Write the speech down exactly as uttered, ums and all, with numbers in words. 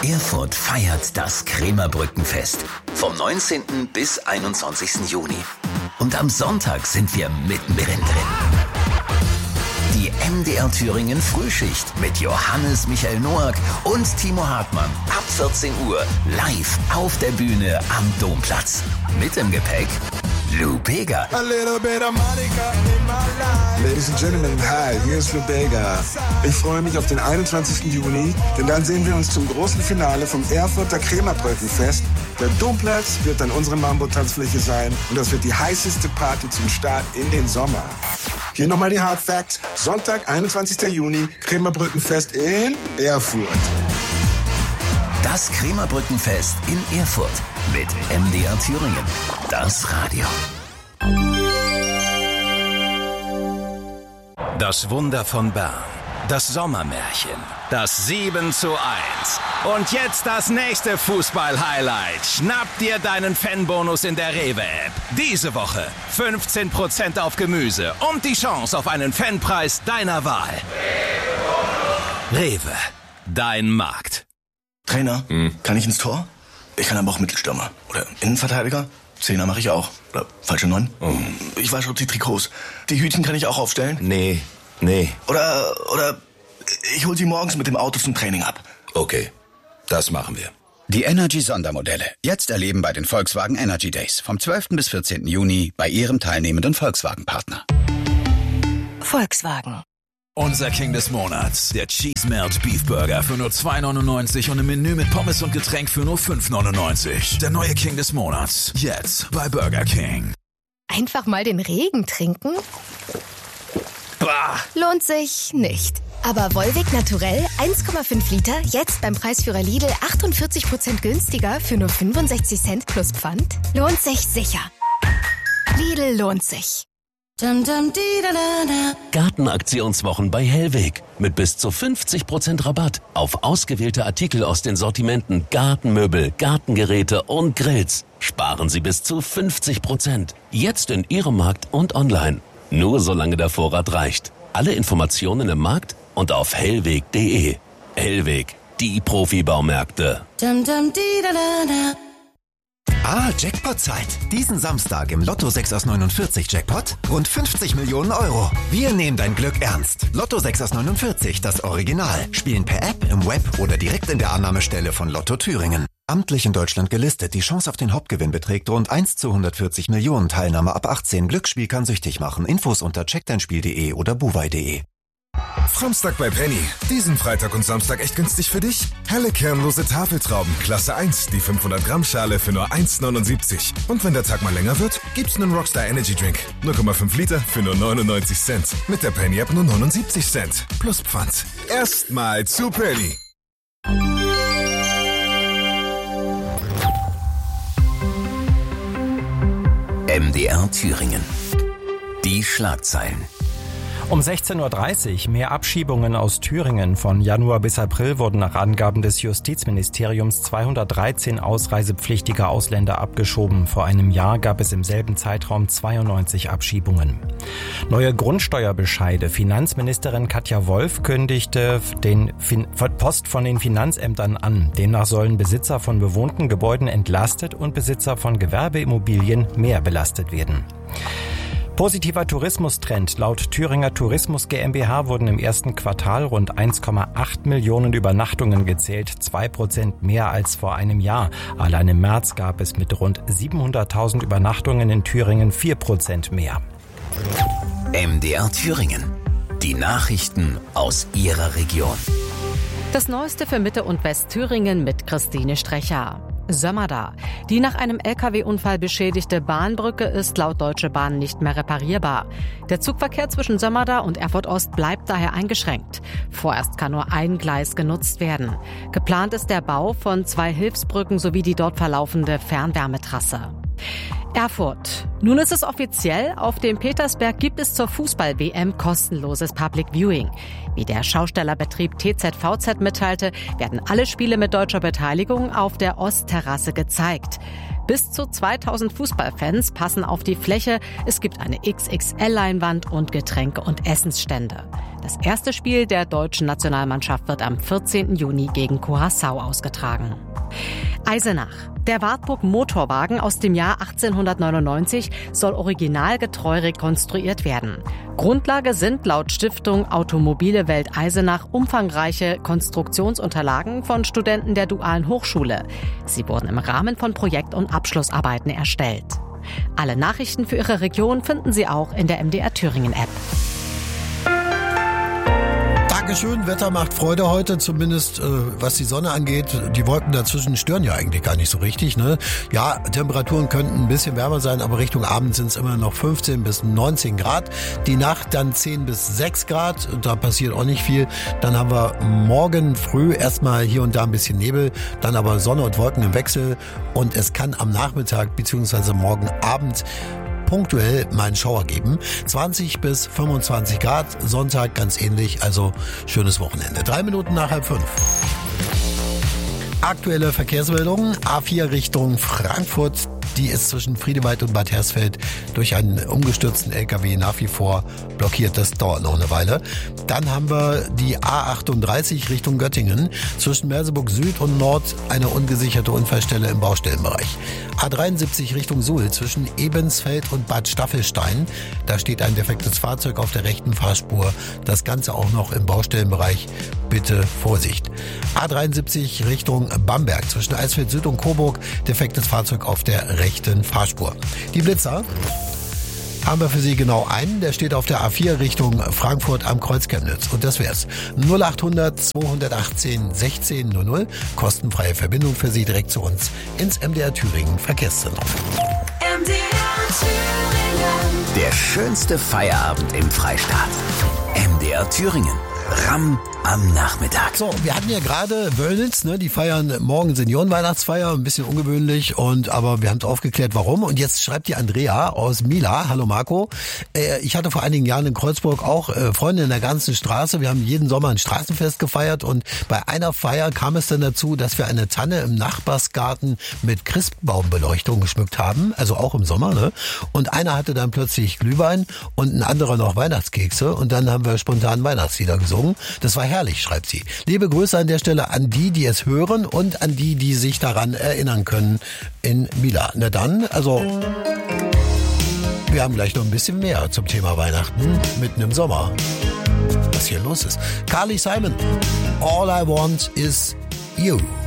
Erfurt feiert das Krämerbrückenfest vom neunzehnten bis einundzwanzigsten Juni. Und am Sonntag sind wir mittendrin drin. Die M D R Thüringen Frühschicht mit Johannes Michael Noack und Timo Hartmann ab vierzehn Uhr live auf der Bühne am Domplatz. Mit im Gepäck Lou Bega. A little bit of Monica in my life. Ladies and Gentlemen, hi, hier ist Lou Bega. Ich freue mich auf den einundzwanzigsten Juni, denn dann sehen wir uns zum großen Finale vom Erfurter Krämerbrückenfest. Der Domplatz wird dann unsere Mambo-Tanzfläche sein und das wird die heißeste Party zum Start in den Sommer. Hier nochmal die Hard Facts. Sonntag, einundzwanzigsten Juni, Krämerbrückenfest in Erfurt. Das Krämerbrückenfest in Erfurt mit M D R Thüringen. Das Radio. Das Wunder von Bern. Das Sommermärchen. Das sieben zu eins. Und jetzt das nächste Fußball-Highlight. Schnapp dir deinen Fanbonus in der Rewe-App. Diese Woche fünfzehn Prozent auf Gemüse und die Chance auf einen Fanpreis deiner Wahl. Rewe. Dein Markt. Trainer, hm. kann ich ins Tor? Ich kann aber auch Mittelstürmer. Oder Innenverteidiger? Zehner mache ich auch. Oder falsche Neun? Oh. Ich wasche die Trikots. Die Hütchen kann ich auch aufstellen? Nee, nee. Oder, oder ich hol sie morgens mit dem Auto zum Training ab. Okay, das machen wir. Die Energy-Sondermodelle. Jetzt erleben bei den Volkswagen Energy Days. Vom zwölften bis vierzehnten Juni bei Ihrem teilnehmenden Volkswagen-Partner. Volkswagen. Unser King des Monats, der Cheese Melt Beef Burger für nur zwei neunundneunzig und ein Menü mit Pommes und Getränk für nur fünf neunundneunzig. Der neue King des Monats, jetzt bei Burger King. Einfach mal den Regen trinken? Bah. Lohnt sich nicht. Aber Volvic Naturell eins Komma fünf Liter, jetzt beim Preisführer Lidl achtundvierzig Prozent günstiger für nur fünfundsechzig Cent plus Pfand? Lohnt sich sicher. Lidl lohnt sich. Gartenaktionswochen bei Hellweg. Mit bis zu fünfzig Prozent Rabatt auf ausgewählte Artikel aus den Sortimenten Gartenmöbel, Gartengeräte und Grills. Sparen Sie bis zu fünfzig Prozent. Jetzt in Ihrem Markt und online. Nur solange der Vorrat reicht. Alle Informationen im Markt und auf hellweg punkt de. Hellweg, die Profibaumärkte. Ah, Jackpot-Zeit. Diesen Samstag im Lotto sechs aus neunundvierzig Jackpot rund fünfzig Millionen Euro. Wir nehmen dein Glück ernst. Lotto sechs aus neunundvierzig, das Original. Spielen per App, im Web oder direkt in der Annahmestelle von Lotto Thüringen. Amtlich in Deutschland gelistet. Die Chance auf den Hauptgewinn beträgt rund eins zu hundertvierzig Millionen. Teilnahme ab achtzehn. Glücksspiel kann süchtig machen. Infos unter check dein spiel punkt de oder buwei punkt de. Samstag bei Penny. Diesen Freitag und Samstag echt günstig für dich? Helle kernlose Tafeltrauben, Klasse eins, die fünfhundert Gramm Schale für nur eins neunundsiebzig. Und wenn der Tag mal länger wird, gibt's einen Rockstar Energy Drink. null Komma fünf Liter für nur neunundneunzig Cent. Mit der Penny App nur neunundsiebzig Cent. Plus Pfand. Erstmal zu Penny. M D R Thüringen. Die Schlagzeilen. Um sechzehn Uhr dreißig mehr Abschiebungen aus Thüringen. Von Januar bis April wurden nach Angaben des Justizministeriums zweihundertdreizehn ausreisepflichtige Ausländer abgeschoben. Vor einem Jahr gab es im selben Zeitraum zweiundneunzig Abschiebungen. Neue Grundsteuerbescheide. Finanzministerin Katja Wolf kündigte den fin- Post von den Finanzämtern an. Demnach sollen Besitzer von bewohnten Gebäuden entlastet und Besitzer von Gewerbeimmobilien mehr belastet werden. Positiver Tourismustrend. Laut Thüringer Tourismus GmbH wurden im ersten Quartal rund eins Komma acht Millionen Übernachtungen gezählt, zwei Prozent mehr als vor einem Jahr. Allein im März gab es mit rund siebenhunderttausend Übernachtungen in Thüringen vier Prozent mehr. M D R Thüringen. Die Nachrichten aus Ihrer Region. Das Neueste für Mitte- und Westthüringen mit Christine Strecher. Sömmerda. Die nach einem L K W-Unfall beschädigte Bahnbrücke ist laut Deutsche Bahn nicht mehr reparierbar. Der Zugverkehr zwischen Sömmerda und Erfurt Ost bleibt daher eingeschränkt. Vorerst kann nur ein Gleis genutzt werden. Geplant ist der Bau von zwei Hilfsbrücken sowie die dort verlaufende Fernwärmetrasse. Erfurt. Nun ist es offiziell, auf dem Petersberg gibt es zur Fußball-W M kostenloses Public Viewing. Wie der Schaustellerbetrieb T Z V Z mitteilte, werden alle Spiele mit deutscher Beteiligung auf der Ostterrasse gezeigt. Bis zu zweitausend Fußballfans passen auf die Fläche. Es gibt eine X X L-Leinwand und Getränke- und Essensstände. Das erste Spiel der deutschen Nationalmannschaft wird am vierzehnten Juni gegen Curaçao ausgetragen. Eisenach. Der Wartburg Motorwagen aus dem Jahr achtzehnhundertneunundneunzig soll originalgetreu rekonstruiert werden. Grundlage sind laut Stiftung Automobile Welt Eisenach umfangreiche Konstruktionsunterlagen von Studenten der Dualen Hochschule. Sie wurden im Rahmen von Projekt- und Abschlussarbeiten erstellt. Alle Nachrichten für Ihre Region finden Sie auch in der M D R Thüringen App. Dankeschön, Wetter macht Freude heute, zumindest äh, was die Sonne angeht. Die Wolken dazwischen stören ja eigentlich gar nicht so richtig, ne? Ja, Temperaturen könnten ein bisschen wärmer sein, aber Richtung Abend sind es immer noch fünfzehn bis neunzehn Grad. Die Nacht dann zehn bis sechs Grad, da passiert auch nicht viel. Dann haben wir morgen früh erstmal hier und da ein bisschen Nebel, dann aber Sonne und Wolken im Wechsel und es kann am Nachmittag bzw. morgen Abend punktuell mal einen Schauer geben. zwanzig bis fünfundzwanzig Grad, Sonntag ganz ähnlich, also schönes Wochenende. Drei Minuten nach halb fünf. Aktuelle Verkehrsmeldungen, A vier Richtung Frankfurt, die ist zwischen Friedewald und Bad Hersfeld durch einen umgestürzten L K W nach wie vor blockiert. Das dauert noch eine Weile. Dann haben wir die A achtunddreißig Richtung Göttingen. Zwischen Merseburg Süd und Nord eine ungesicherte Unfallstelle im Baustellenbereich. A dreiundsiebzig Richtung Suhl zwischen Ebensfeld und Bad Staffelstein. Da steht ein defektes Fahrzeug auf der rechten Fahrspur. Das Ganze auch noch im Baustellenbereich. Bitte Vorsicht. A dreiundsiebzig Richtung Bamberg zwischen Eisfeld Süd und Coburg. Defektes Fahrzeug auf der rechten Fahrspur. Die Blitzer haben wir für Sie genau einen. Der steht auf der A vier Richtung Frankfurt am Kreuz Chemnitz. Und das wär's. null achthundert zweihundertachtzehn sechzehn null null. Kostenfreie Verbindung für Sie direkt zu uns ins M D R Thüringen Verkehrszentrum. M D R Thüringen. Der schönste Feierabend im Freistaat. M D R Thüringen. Ramm am Nachmittag. So, wir hatten ja gerade Wöllnitz, ne, die feiern morgen Seniorenweihnachtsfeier, ein bisschen ungewöhnlich, und aber wir haben aufgeklärt, warum. Und jetzt schreibt die Andrea aus Mila, hallo Marco, äh, ich hatte vor einigen Jahren in Kreuzburg auch äh, Freunde in der ganzen Straße, wir haben jeden Sommer ein Straßenfest gefeiert und bei einer Feier kam es dann dazu, dass wir eine Tanne im Nachbarsgarten mit Christbaumbeleuchtung geschmückt haben, also auch im Sommer, ne? Und einer hatte dann plötzlich Glühwein und ein anderer noch Weihnachtskekse und dann haben wir spontan Weihnachtslieder gesungen. Das war herrlich, schreibt sie. Liebe Grüße an der Stelle an die, die es hören und an die, die sich daran erinnern können in Mila. Na dann, also wir haben gleich noch ein bisschen mehr zum Thema Weihnachten mitten im Sommer. Was hier los ist. Carly Simon, All I Want Is You.